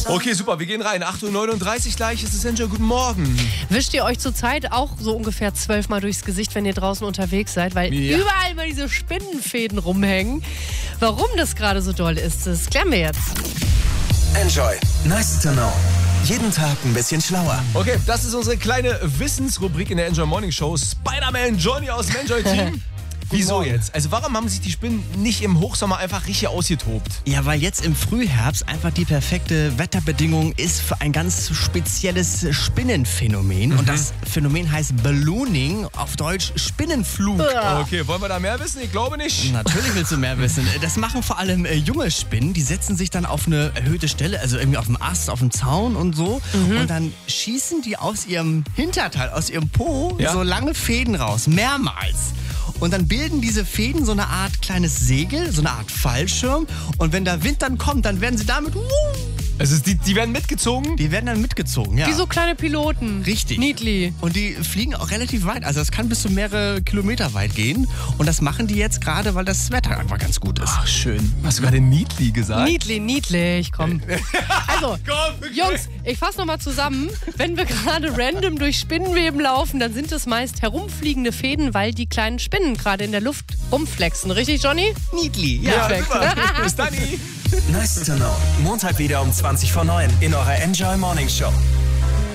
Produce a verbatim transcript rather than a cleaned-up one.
Okay, super, wir gehen rein. acht Uhr neununddreißig gleich ist es Enjoy. Guten Morgen. Wischt ihr euch zurzeit auch so ungefähr zwölfmal durchs Gesicht, wenn ihr draußen unterwegs seid, weil Ja. überall mal diese Spinnenfäden rumhängen? Warum das gerade so doll ist, das klären wir jetzt. Enjoy. Nice to know. Jeden Tag ein bisschen schlauer. Okay, das ist unsere kleine Wissensrubrik in der Enjoy Morning Show. Spider-Man Johnny aus dem Enjoy-Team. Wieso Morgen. jetzt? Also warum haben sich die Spinnen nicht im Hochsommer einfach richtig ausgetobt? Ja, weil jetzt im Frühherbst einfach die perfekte Wetterbedingung ist für ein ganz spezielles Spinnenphänomen. Mhm. Und das Phänomen heißt Ballooning, auf Deutsch Spinnenflug. Okay, wollen wir da mehr wissen? Ich glaube nicht. Natürlich willst du mehr wissen. Das machen vor allem äh, junge Spinnen. Die setzen sich dann auf eine erhöhte Stelle, also irgendwie auf dem Ast, auf dem Zaun und so. Und dann schießen die aus ihrem Hinterteil, aus ihrem Po, Ja. so lange Fäden raus. Mehrmals. Und dann bilden diese Fäden so eine Art kleines Segel, so eine Art Fallschirm. Und wenn der Wind dann kommt, dann werden sie damit, wuh, Also die, die werden mitgezogen? die werden dann mitgezogen. Ja. Wie so kleine Piloten. Richtig. Niedli. Und die fliegen auch relativ weit. Also das kann bis zu mehrere Kilometer weit gehen. Und das machen die jetzt gerade, weil das Wetter einfach ganz gut ist. Ach, schön. Hast du gerade Niedli gesagt? Niedli, niedlich, komm. Also, Komm, wirklich. Jungs, ich fasse nochmal zusammen. Wenn wir gerade random durch Spinnenweben laufen, dann sind es meist herumfliegende Fäden, weil die kleinen Spinnen gerade in der Luft rumflexen. Richtig, Johnny? Niedli. Ja, Perfekt. super. Bis dann. Nice to know. Montag wieder um zwanzig vor neun in eurer Enjoy Morning Show.